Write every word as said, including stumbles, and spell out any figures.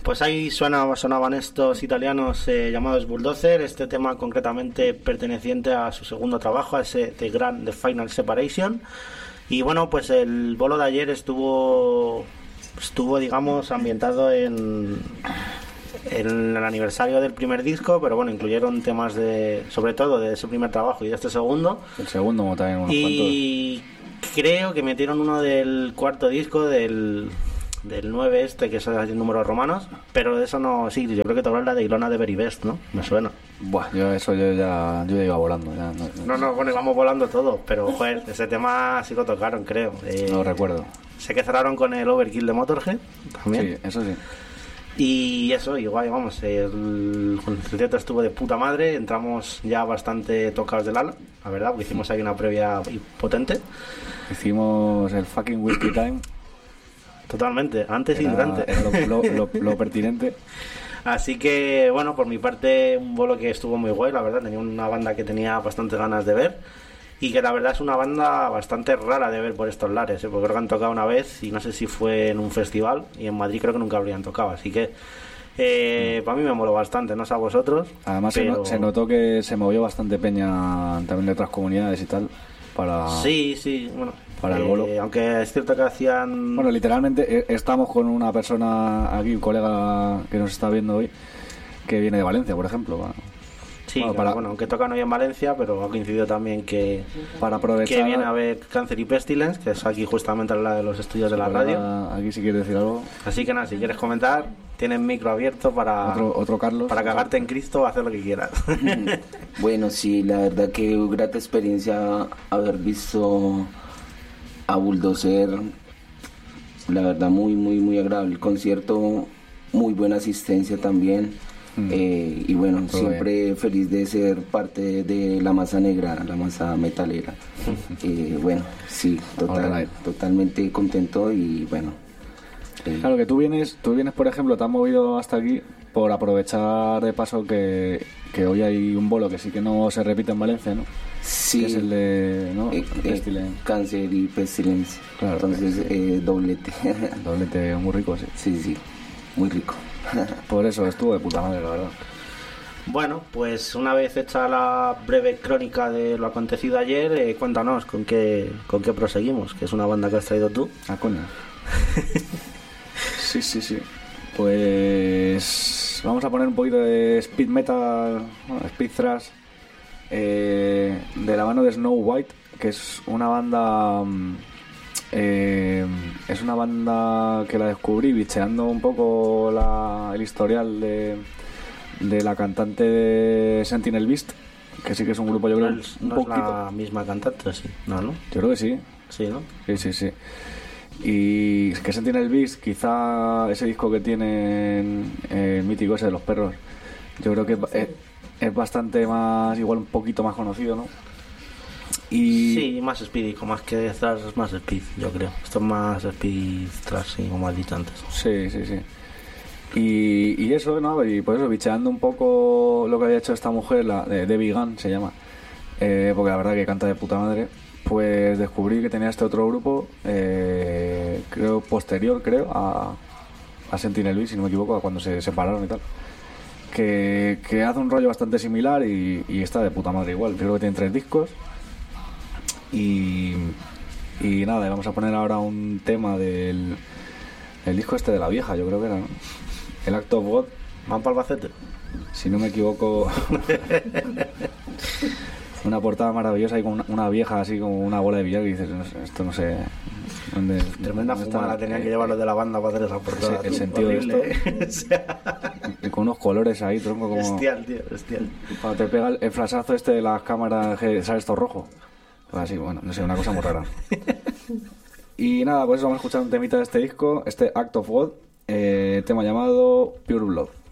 Pues ahí suena, sonaban estos italianos eh, llamados Bulldozer, este tema concretamente perteneciente a su segundo trabajo, a ese The Grand, The Final Separation. Y bueno, pues el bolo de ayer estuvo, estuvo digamos, ambientado en, en el aniversario del primer disco, pero bueno, incluyeron temas de, sobre todo de ese primer trabajo y de este segundo. El segundo como también unos y cuantos. Creo que metieron uno del cuarto disco, del... del nueve este, que son números romanos, pero de eso no, sí, yo creo que te hablas la de Ilona de Very Best, ¿no? Me suena. Buah, yo eso yo ya, yo ya iba volando. Ya, no, no, no, no, bueno, íbamos volando todo, pero joder, ese tema sí lo tocaron, creo. Eh, no recuerdo. Sé que cerraron con el Overkill de Motorhead, también. Sí, eso sí. Y eso, igual, vamos, el concierto estuvo de puta madre, entramos ya bastante tocados del ala, la verdad, porque hicimos ahí una previa potente. Hicimos el fucking Whisky Time. Totalmente, antes era, y durante. Era lo, lo, lo, lo pertinente. Así que, bueno, por mi parte, un bolo que estuvo muy guay, la verdad. Tenía una banda que tenía bastante ganas de ver. Y que la verdad es una banda bastante rara de ver por estos lares, ¿eh? Porque creo que han tocado una vez y no sé si fue en un festival. Y en Madrid creo que nunca habrían tocado. Así que, eh, mm. para mí me moló bastante, no sé a vosotros. Además, pero... se, no, se notó que se movió bastante peña también de otras comunidades y tal. Para... Sí, sí, bueno. Para el bolo. Eh, aunque es cierto que hacían... Bueno, literalmente eh, estamos con una persona aquí, un colega que nos está viendo hoy, que viene de Valencia, por ejemplo. Para... Sí, bueno, para... bueno, aunque tocan hoy en Valencia, pero ha coincidido también que, para aprovechar... que viene a ver Cáncer y Pestilence, que es aquí justamente al lado de los estudios de la radio. Aquí si quieres decir algo. Así que nada, si quieres comentar, tienes micro abierto para... Otro, otro Carlos. Para cagarte en Cristo, hacer lo que quieras. Bueno, sí, la verdad que grata experiencia haber visto... a Bulldozer, la verdad muy muy muy agradable el concierto, muy buena asistencia también, mm. eh, y bueno, Todo siempre bien. Feliz de ser parte de la masa negra, la masa metalera. eh, bueno, sí, total, totalmente contento y bueno. Eh. Claro que tú vienes, tú vienes por ejemplo, te has movido hasta aquí por aprovechar de paso que, que hoy hay un bolo que sí que no se repite en Valencia, ¿no? Sí, que es el de ¿no? eh, eh, Cáncer y Pestilence. Claro, entonces eh, doblete. Doblete muy rico, sí. Sí, sí, muy rico. Por eso estuvo de puta madre, la verdad. Bueno, pues una vez hecha la breve crónica de lo acontecido ayer, eh, cuéntanos con qué con qué proseguimos, que es una banda que has traído tú. Ah, coño. Sí, sí, sí. Pues vamos a poner un poquito de speed metal, bueno, speed thrash, eh, de la mano de Snow White, que es una banda eh, es una banda que la descubrí bicheando un poco la, el historial de, de la cantante de Sentinel Beast, que sí que es un grupo, yo creo, no es, un no poquito. Es la misma cantante, sí, no, ¿no? Yo creo que sí. Sí, ¿no? Sí, sí, sí. Y que Sentinel Beast, quizá ese disco que tienen eh, mítico ese de los perros, yo creo que es, es bastante más, igual un poquito más conocido, ¿no? Y sí, más speedy, más que thrash es más speed, yo creo. Esto es más speed thrash, sí, como has dicho antes. Sí, sí, sí. Y, y eso, ¿no? Y por eso, bicheando un poco lo que había hecho esta mujer, la de Debbie Gunn se llama, eh, porque la verdad que canta de puta madre. Pues descubrí que tenía este otro grupo, eh, creo posterior, creo, a, a Sentinel Beast, si no me equivoco, a cuando se separaron y tal, que, que hace un rollo bastante similar y, y está de puta madre igual. Creo que tiene tres discos y, y nada, vamos a poner ahora un tema del el disco este de la vieja, yo creo que era, ¿no? El Act of God. ¿Van para Albacete? Si no me equivoco. Una portada maravillosa y con una, una vieja así como una bola de billar y dices, no, esto no sé dónde, tremenda dónde fumada, tenía que llevarlo de la banda para hacer esa portada. El, el sentido horrible, de esto. Y con unos colores ahí, tronco como... Bestial, tío, bestial. Cuando te pega el, el flashazo este de las cámaras que sale esto rojo. Pues así, bueno, no sé, una cosa muy rara. Y nada, pues vamos a escuchar un temita de este disco, este Act of God, eh, tema llamado Pure Blood.